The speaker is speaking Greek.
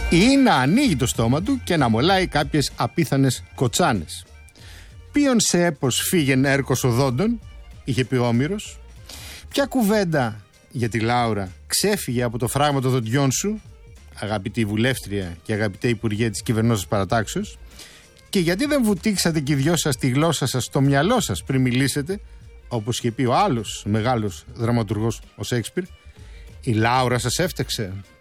Ή να ανοίγει το στόμα του και να μολάει κάποιες απίθανες κοτσάνες. Ποιον σε έπος φύγεν έρκος οδόντων, είχε πει ο Όμηρος. Ποια κουβέντα για τη Λάουρα ξέφυγε από το φράγμα των δοντιών σου, αγαπητή βουλεύτρια και αγαπητέ υπουργέ της κυβερνώσεως παρατάξεως, και γιατί δεν βουτήξατε και οι δυο σας τη γλώσσα σας στο μυαλό σας πριν μιλήσετε, όπως είχε πει ο άλλος μεγάλος δραματουργός, ο Σέξπιρ? Η Λάουρα σας έφτεξε.